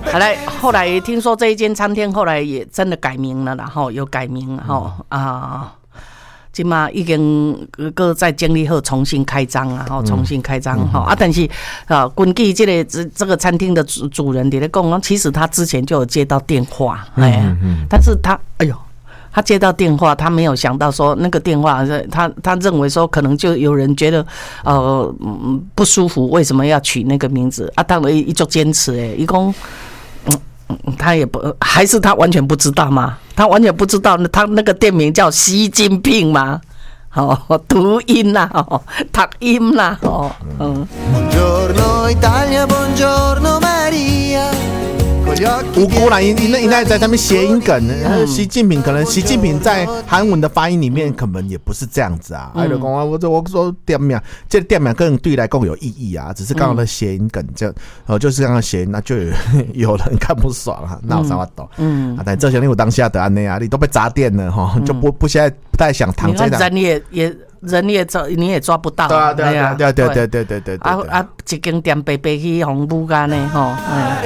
后来听说这一间餐厅后来也真的改名了，然后有改名今嘛已经搁再经历后重新开张啊，重新开张但是根据这个餐厅的主人在讲，其实他之前就有接到电话，但是他接到电话，他没有想到说那个电话，他认为说可能就有人觉得不舒服，为什么要取那个名字啊？当然一直坚持一共。他也不，还是他完全不知道吗？他完全不知道，他那个店名叫习近平吗？读音啦，读音啦 Buongiorno Italia, buongiorno Maria。 无辜啦，应该在他们谐音梗，习近平可能习近平在韩文的发音里面可能也不是这样子啊。就讲我说店名，这店名更对来讲有意义啊，只是刚刚的谐音梗就是刚刚谐音，那就有人看不爽啊，那有啥法度？但这些你有当下的安内啊，你都被砸店了哈，就不现在不太想躺这档。 人你也抓不到， 对， 一间店白白去红布干呢